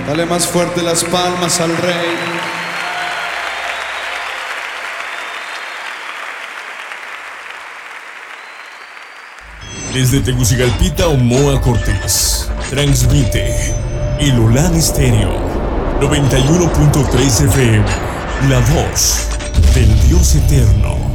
Dale más fuerte las palmas al Rey. Desde Tegucigalpita, Omoa Cortés, transmite El Olán Estéreo 91.3 FM, la voz del Dios eterno.